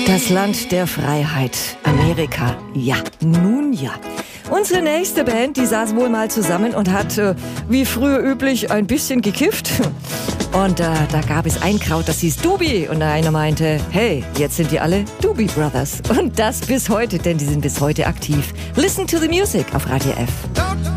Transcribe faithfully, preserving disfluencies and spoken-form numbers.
Das Land der Freiheit, Amerika, ja, nun ja. Unsere nächste Band, die saß wohl mal zusammen und hat, äh, wie früher üblich, ein bisschen gekifft. Und äh, da gab es ein Kraut, das hieß Doobie. Und einer meinte, hey, jetzt sind wir alle Doobie Brothers. Und das bis heute, denn die sind bis heute aktiv. Listen to the music auf Radio F.